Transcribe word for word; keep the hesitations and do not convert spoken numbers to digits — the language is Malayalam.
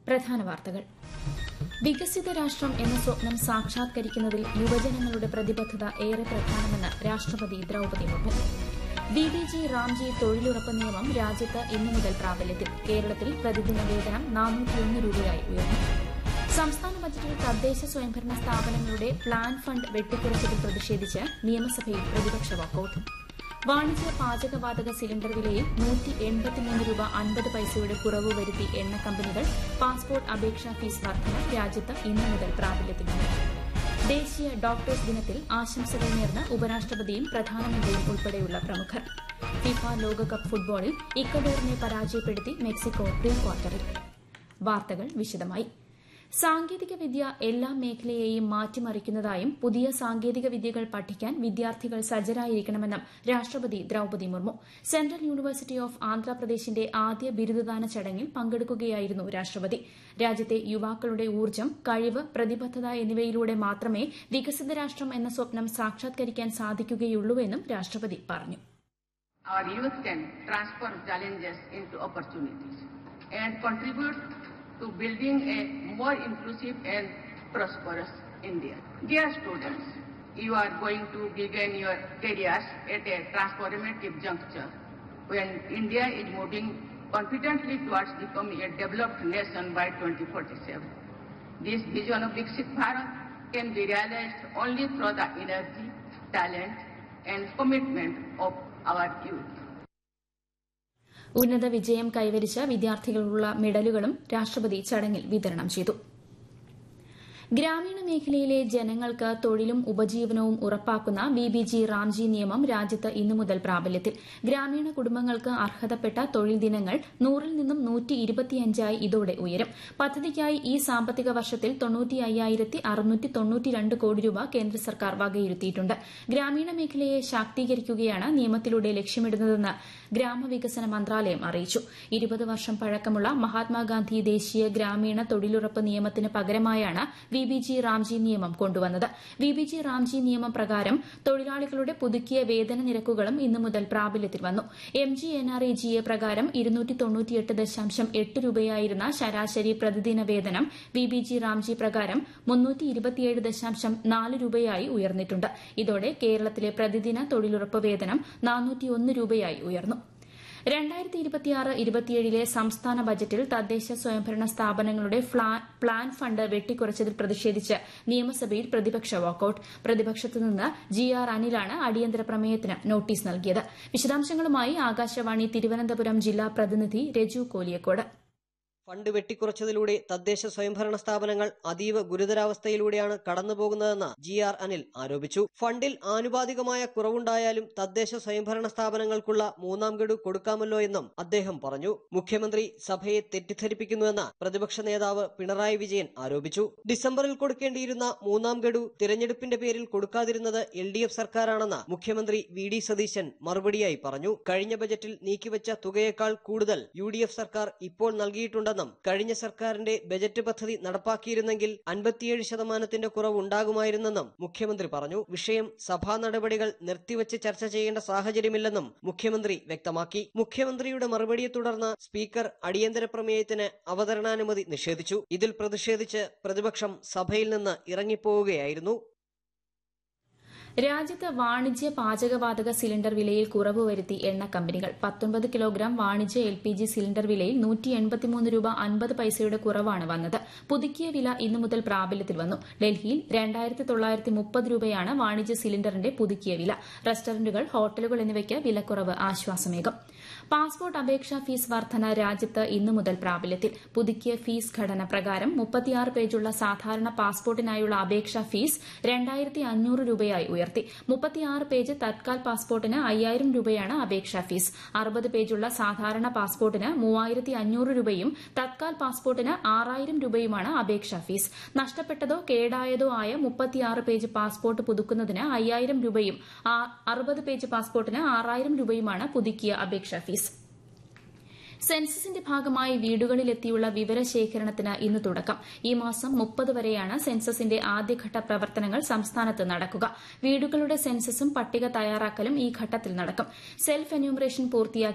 പ്രധാന വാർത്തകൾ. വികസിത രാഷ്ട്രം എന്ന സ്വപ്നം സാക്ഷാത്കരിക്കുന്നതിൽ യുവജനങ്ങളുടെ പ്രതിബദ്ധത ഏറെ പ്രധാനമെന്ന് രാഷ്ട്രപതി Draupadi Murmu. B B G Ramji തൊഴിലുറപ്പ് നിയമം രാജ്യത്ത് ഇന്നു മുതൽ പ്രാബല്യത്തിൽ. കേരളത്തിൽ പ്രതിദിന വേതനം നാനൂറ്റിയൊന്ന് രൂപയായി ഉയർന്നു. സംസ്ഥാന ബജറ്റിൽ തദ്ദേശ സ്വയംഭരണ സ്ഥാപനങ്ങളുടെ പ്ലാൻ ഫണ്ട് വെട്ടിക്കുറച്ചതിൽ പ്രതിഷേധിച്ച് നിയമസഭയിൽ പ്രതിപക്ഷ വാക്കൌട്ട്. വാണിജ്യ പാചകവാതക സിലിണ്ടർ വിലയിൽ നൂറ്റി എൺപത്തിമൂന്ന് രൂപ അൻപത് പൈസയുടെ കുറവ് വരുത്തി എണ്ണ കമ്പനികൾ. പാസ്പോർട്ട് അപേക്ഷാ ഫീസ് വർധന രാജ്യത്ത് ഇന്നു മുതൽ പ്രാബല്യത്തിൽ വന്നു. ദേശീയ ഡോക്ടേഴ്സ് ദിനത്തിൽ ആശംസകൾ നേർന്ന് ഉപരാഷ്ട്രപതിയും പ്രധാനമന്ത്രിയും ഉൾപ്പെടെയുള്ള പ്രമുഖർ. ഫിഫ ലോകകപ്പ് ഫുട്ബോളിൽ ഇക്വഡോറിനെ പരാജയപ്പെടുത്തി മെക്സിക്കോ പ്രീ ക്വാർട്ടറിൽ. വാർത്തകൾ വിശദമായി. സാങ്കേതിക വിദ്യ എല്ലാ മേഖലയെയും മാറ്റിമറിക്കുന്നതായും പുതിയ സാങ്കേതിക വിദ്യകൾ പഠിക്കാൻ വിദ്യാർത്ഥികൾ സജ്ജരായിരിക്കണമെന്നും രാഷ്ട്രപതി Draupadi Murmu. Central university of ആന്ധ്രാപ്രദേശിന്റെ ആദ്യ ബിരുദദാന ചടങ്ങിൽ പങ്കെടുക്കുകയായിരുന്നു രാഷ്ട്രപതി. രാജ്യത്തെ യുവാക്കളുടെ ഊർജ്ജം, കഴിവ്, പ്രതിബദ്ധത എന്നിവയിലൂടെ മാത്രമേ വികസിത രാഷ്ട്രം എന്ന സ്വപ്നം സാക്ഷാത്കരിക്കാൻ സാധിക്കുകയുള്ളൂവെന്നും രാഷ്ട്രപതി പറഞ്ഞു. Our youth can transform challenges into opportunities and contribute to building a more inclusive and prosperous India. Dear students, you are going to begin your careers at a transformative juncture when India is moving confidently towards becoming a developed nation by twenty forty-seven. This vision of Viksit Bharat can be realized only through the energy, talent and commitment of our youth. ഉന്നത വിജയം കൈവരിച്ച വിദ്യാർത്ഥികളുള്ള മെഡലുകളും രാഷ്ട്രപതി ചടങ്ങിൽ വിതരണം ചെയ്തു. ഗ്രാമീണ മേഖലയിലെ ജനങ്ങൾക്ക് തൊഴിലും ഉപജീവനവും ഉറപ്പാക്കുന്ന ബി ബി ജി റാംജി നിയമം രാജ്യത്ത് ഇന്നു മുതൽ പ്രാബല്യത്തിൽ. ഗ്രാമീണ കുടുംബങ്ങൾക്ക് അർഹതപ്പെട്ട തൊഴിൽ ദിനങ്ങൾ നൂറിൽ നിന്നും നൂറ്റി ഇരുപത്തിയഞ്ചായി ഇതോടെ ഉയരും. പദ്ധതിക്കായി ഈ സാമ്പത്തിക വർഷത്തിൽ തൊണ്ണൂറ്റി അയ്യായിരത്തി അറുന്നൂറ്റി തൊണ്ണൂറ്റിരണ്ട് കോടി രൂപ കേന്ദ്ര സർക്കാർ വകയിരുത്തിയിട്ടുണ്ട്. ഗ്രാമീണ മേഖലയെ ശാക്തീകരിക്കുകയാണ് നിയമത്തിലൂടെ ലക്ഷ്യമിടുന്നതെന്ന് ഗ്രാമവികസന മന്ത്രാലയം അറിയിച്ചു. ഇരുപത് വർഷം പഴക്കമുള്ള മഹാത്മാഗാന്ധി ദേശീയ ഗ്രാമീണ തൊഴിലുറപ്പ് നിയമത്തിന് പകരമായാണ് വി ബി ജി റാംജി നിയമം കൊണ്ടുവന്നത്. വി ബി ജി റാംജി നിയമം പ്രകാരം തൊഴിലാളികളുടെ പുതുക്കിയ വേതന നിരക്കുകളും ഇന്നു മുതൽ പ്രാബല്യത്തിൽ വന്നു. M G N R E G A പ്രകാരം ഇരുന്നൂറ്റി തൊണ്ണൂറ്റിയെട്ട് ദശാംശം എട്ട് രൂപയായിരുന്ന ശരാശരി പ്രതിദിന വേതനം വി ബി ജി റാംജി പ്രകാരം മുന്നൂറ്റി ഇരുപത്തിയേഴ് ദശാംശം നാല് രൂപയായി ഉയർന്നിട്ടുണ്ട്. ഇതോടെ കേരളത്തിലെ പ്രതിദിന തൊഴിലുറപ്പ് വേതനം നാനൂറ്റിയൊന്ന് രൂപയായി ഉയർന്നു. രണ്ടായിരത്തി ഇരുപത്തിയാറ് ഇരുപത്തിയേഴിലെ സംസ്ഥാന ബജറ്റിൽ തദ്ദേശ സ്വയംഭരണ സ്ഥാപനങ്ങളുടെ പ്ലാൻ ഫണ്ട് വെട്ടിക്കുറച്ചതിൽ പ്രതിഷേധിച്ച് നിയമസഭയിൽ പ്രതിപക്ഷ വാക്കൌട്ട്. പ്രതിപക്ഷത്തുനിന്ന് ജി ആർ അനിലാണ് അടിയന്തര പ്രമേയത്തിന് നോട്ടീസ് നൽകിയത്. വിശദാംശങ്ങളുമായി ആകാശവാണി തിരുവനന്തപുരം ജില്ലാ പ്രതിനിധി രജു കോലിയക്കോട്. ഫണ്ട് വെട്ടിക്കുറച്ചതിലൂടെ തദ്ദേശ സ്വയംഭരണ സ്ഥാപനങ്ങൾ അതീവ ഗുരുതരാവസ്ഥയിലൂടെയാണ് കടന്നുപോകുന്നതെന്ന് ജി ആർ അനിൽ ആരോപിച്ചു. ഫണ്ടിൽ ആനുപാതികമായ കുറവുണ്ടായാലും തദ്ദേശ സ്വയംഭരണ സ്ഥാപനങ്ങൾക്കുള്ള മൂന്നാം ഗഡു കൊടുക്കാമല്ലോ എന്നും അദ്ദേഹം പറഞ്ഞു. മുഖ്യമന്ത്രി സഭയെ തെറ്റിദ്ധരിപ്പിക്കുന്നുവെന്ന് പ്രതിപക്ഷ നേതാവ് പിണറായി വിജയൻ ആരോപിച്ചു. ഡിസംബറിൽ കൊടുക്കേണ്ടിയിരുന്ന മൂന്നാം ഗഡു തിരഞ്ഞെടുപ്പിന്റെ പേരിൽ കൊടുക്കാതിരുന്നത് എൽ ഡി എഫ് സർക്കാരാണെന്ന് മുഖ്യമന്ത്രി വി ഡി സതീശൻ മറുപടിയായി പറഞ്ഞു. കഴിഞ്ഞ ബജറ്റിൽ നീക്കിവച്ച തുകയേക്കാൾ കൂടുതൽ യു ഡി എഫ് സർക്കാർ ഇപ്പോൾ നൽകിയിട്ടുണ്ടെന്നും കഴിഞ്ഞ സർക്കാരിന്റെ ബജറ്റ് പദ്ധതി നടപ്പാക്കിയിരുന്നെങ്കിൽ അൻപത്തിയേഴ് ശതമാനത്തിന്റെ കുറവ് ഉണ്ടാകുമായിരുന്നെന്നും മുഖ്യമന്ത്രി പറഞ്ഞു. വിഷയം സഭാ നടപടികൾ നിർത്തിവച്ച് ചർച്ച ചെയ്യേണ്ട സാഹചര്യമില്ലെന്നും മുഖ്യമന്ത്രി വ്യക്തമാക്കി. മുഖ്യമന്ത്രിയുടെ മറുപടിയെ തുടർന്ന് സ്പീക്കർ അടിയന്തര പ്രമേയത്തിന് അവതരണാനുമതി നിഷേധിച്ചു. ഇതിൽ പ്രതിഷേധിച്ച് പ്രതിപക്ഷം സഭയിൽ നിന്ന് ഇറങ്ങിപ്പോവുകയായിരുന്നു. രാജ്യത്ത് വാണിജ്യ പാചകവാതക സിലിണ്ടർ വിലയിൽ കുറവ് വരുത്തി എണ്ണ കമ്പനികൾ. പത്തൊൻപത് കിലോഗ്രാം വാണിജ്യ എൽ പി ജി സിലിണ്ടർ വിലയിൽ നൂറ്റി എൺപത്തിമൂന്ന് രൂപ അൻപത് പൈസയുടെ കുറവാണ് വന്നത്. പുതുക്കിയ വില ഇന്നു മുതൽ പ്രാബല്യത്തിൽ വന്നു. ഡൽഹിയിൽ രണ്ടായിരത്തി തൊള്ളായിരത്തി മുപ്പത് രൂപയാണ് വാണിജ്യ സിലിണ്ടറിന്റെ പുതുക്കിയ വില. റെസ്റ്റോറന്റുകൾ, ഹോട്ടലുകൾ എന്നിവയ്ക്ക് വിലക്കുറവ് ആശ്വാസമേകും. പാസ്പോർട്ട് അപേക്ഷാ ഫീസ് വർധന രാജ്യത്ത് ഇന്നു മുതൽ പ്രാബല്യത്തിൽ. പുതുക്കിയ ഫീസ് ഘടന പ്രകാരം മുപ്പത്തിയാറ് പേജുള്ള സാധാരണ പാസ്പോർട്ടിനായുള്ള അപേക്ഷാ ഫീസ് രണ്ടായിരത്തി അഞ്ഞൂറ് രൂപയായി ഉയർത്തി. മുപ്പത്തിയാറ് പേജ് തത്കാൽ പാസ്പോർട്ടിന് അയ്യായിരം രൂപയാണ് അപേക്ഷാ ഫീസ്. അറുപത് പേജുള്ള സാധാരണ പാസ്പോർട്ടിന് മൂവായിരത്തി അഞ്ഞൂറ് രൂപയും തത്കാൽ പാസ്പോർട്ടിന് ആറായിരം രൂപയുമാണ് അപേക്ഷാ ഫീസ്. നഷ്ടപ്പെട്ടതോ കേടായതോ ആയ മുപ്പത്തിയാറ് പേജ് പാസ്പോർട്ട് പുതുക്കുന്നതിന് അയ്യായിരം രൂപയും അറുപത് പേജ് പാസ്പോർട്ടിന് ആറായിരം രൂപയുമാണ് പുതുക്കിയ അപേക്ഷാ ഫീസ്. സെൻസസിന്റെ ഭാഗമായി വീടുകളിലെത്തിയുള്ള വിവരശേഖരണത്തിന് ഇന്ന് തുടക്കം. ഈ മാസം മുപ്പത് വരെയാണ് സെൻസസിന്റെ ആദ്യഘട്ട പ്രവർത്തനങ്ങൾ സംസ്ഥാനത്ത് നടക്കുക. വീടുകളുടെ സെൻസസും പട്ടിക തയ്യാറാക്കലും ഈ ഘട്ടത്തിൽ നടക്കും. സെൽഫ് എന്യൂമറേഷൻ പൂർത്തിയാക്കി